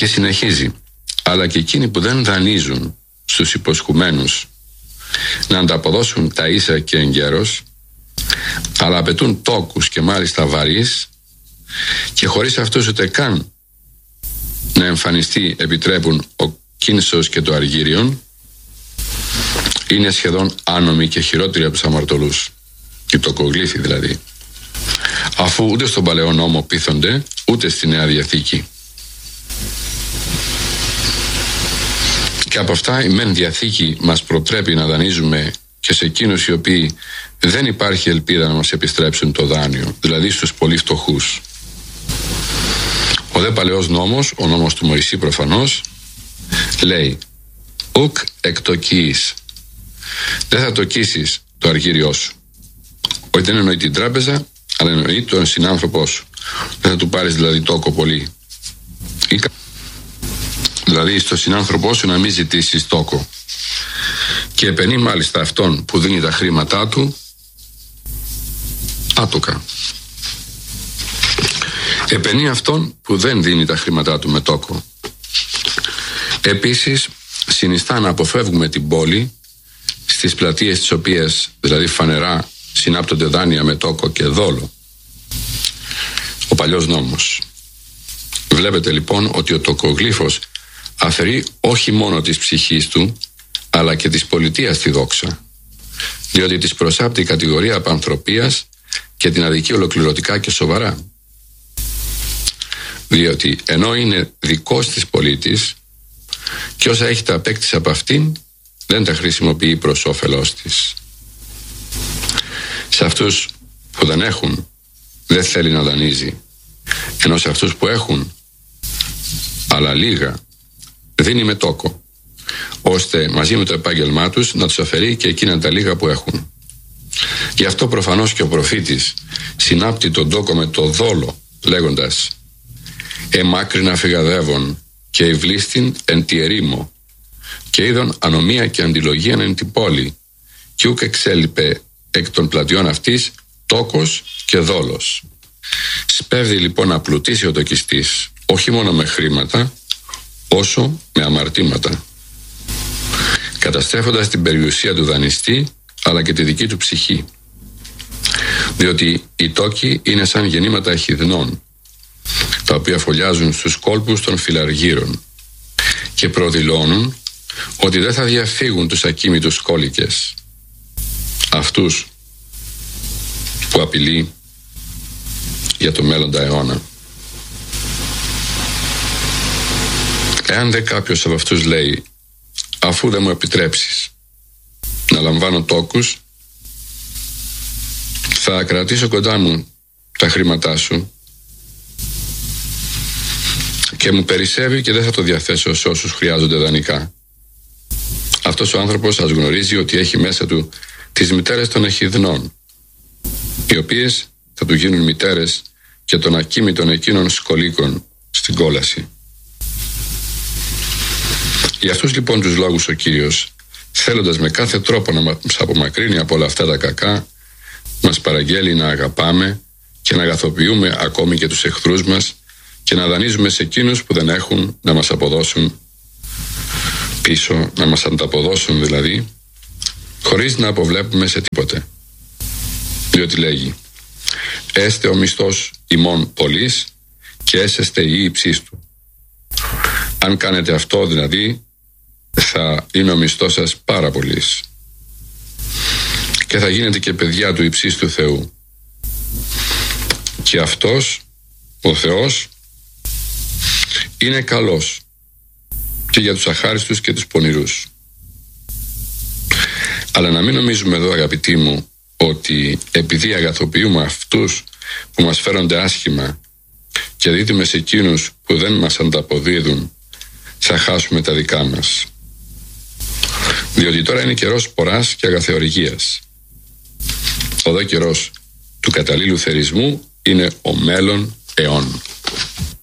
Και συνεχίζει, αλλά και εκείνοι που δεν δανείζουν στους υποσχουμένους να ανταποδώσουν τα ίσα και εγκαίρως, αλλά απαιτούν τόκους και μάλιστα βαρύς, και χωρίς αυτούς ούτε καν να εμφανιστεί επιτρέπουν ο κίνησος και το αργύριον, είναι σχεδόν άνομοι και χειρότεροι από τους αμαρτωλούς, οι τοκογλύφοι δηλαδή, αφού ούτε στον Παλαιό Νόμο πείθονται, ούτε στη Νέα Διαθήκη. Και από αυτά η μεν Διαθήκη μας προτρέπει να δανείζουμε και σε εκείνους οι οποίοι δεν υπάρχει ελπίδα να μας επιστρέψουν το δάνειο, δηλαδή στους πολύ φτωχούς. Ο δε Παλαιός Νόμος, ο νόμος του Μωυσή προφανώς, λέει «Ουκ εκτοκίεις». Δεν θα τοκίσεις το αργύριό σου. Όχι, δεν εννοεί την τράπεζα, αλλά εννοεί τον συνάνθρωπό σου. Δεν θα του πάρεις δηλαδή τόκο πολύ. Δηλαδή στο συνάνθρωπό σου να μην ζητήσεις τόκο. Και επενεί μάλιστα αυτόν που δίνει τα χρήματά του άτοκα. Επενεί αυτόν που δεν δίνει τα χρήματά του με τόκο. Επίσης συνιστά να αποφεύγουμε την πόλη στις πλατείες τις οποίες δηλαδή φανερά συνάπτονται δάνεια με τόκο και δόλο. Ο Παλιός Νόμος. Βλέπετε λοιπόν ότι ο τοκογλύφος αφαιρεί όχι μόνο της ψυχής του, αλλά και της πολιτείας τη δόξα, διότι της προσάπτει η κατηγορία απανθρωπίας και την αδικεί ολοκληρωτικά και σοβαρά. Διότι ενώ είναι δικός της πολίτης και όσα έχει τα απέκτησε από αυτήν δεν τα χρησιμοποιεί προς όφελός της. Σε αυτούς που δεν έχουν δεν θέλει να δανείζει, ενώ σε αυτούς που έχουν αλλά λίγα δίνει με τόκο, ώστε μαζί με το επάγγελμά τους να τους αφαιρεί και εκείνα τα λίγα που έχουν. Γι' αυτό προφανώς και ο προφήτης συνάπτει τον τόκο με το δόλο, λέγοντας «Εμάκρινα φυγαδεύων και ευλίστην εν τη ερήμο, και είδον ανομία και αντιλογίαν εν την πόλη, και ούκ εξέλιπε εκ των πλατιών αυτής τόκος και δόλος». Σπέβδει λοιπόν να πλουτίσει ο τοκιστής, όχι μόνο με χρήματα, όσο με αμαρτήματα, καταστρέφοντας την περιουσία του δανειστή αλλά και τη δική του ψυχή, διότι οι τόκοι είναι σαν γεννήματα εχιδνών, τα οποία φωλιάζουν στους κόλπους των φιλαργύρων και προδηλώνουν ότι δεν θα διαφύγουν τους ακίμητους κόλικες, αυτούς που απειλεί για το μέλλοντα αιώνα. Εάν δε κάποιος από αυτούς λέει «Αφού δεν μου επιτρέψεις να λαμβάνω τόκους, θα κρατήσω κοντά μου τα χρήματά σου και μου περισσεύει και δεν θα το διαθέσω σε όσους χρειάζονται δανεικά». Αυτός ο άνθρωπος ας γνωρίζει ότι έχει μέσα του τις μητέρες των εχιδνών, οι οποίες θα του γίνουν μητέρες και των ακίμητων εκείνων σκολίκων στην κόλαση. Για αυτούς λοιπόν τους λόγους ο Κύριος, θέλοντας με κάθε τρόπο να μας απομακρύνει από όλα αυτά τα κακά, μας παραγγέλει να αγαπάμε και να αγαθοποιούμε ακόμη και τους εχθρούς μας και να δανείζουμε σε εκείνους που δεν έχουν να μας αποδώσουν πίσω, να μας ανταποδώσουν δηλαδή, χωρίς να αποβλέπουμε σε τίποτε. Διότι λέγει «Έστε ο μισθός ημών πολύς και έσεστε η ύψής του». Αν κάνετε αυτό δηλαδή, θα είναι ο μισθός σας πάρα πολύς και θα γίνετε και παιδιά του υψίστου Θεού. Και αυτός, ο Θεός, είναι καλός και για τους αχάριστους και τους πονηρούς. Αλλά να μην νομίζουμε εδώ, αγαπητοί μου, ότι επειδή αγαθοποιούμε αυτούς που μας φέρονται άσχημα και δίδουμε σε εκείνους που δεν μας ανταποδίδουν, θα χάσουμε τα δικά μας. Διότι τώρα είναι καιρός ποράς και αγαθεοργίας. Ο δε καιρός του καταλήλου θερισμού είναι ο μέλλον αιών.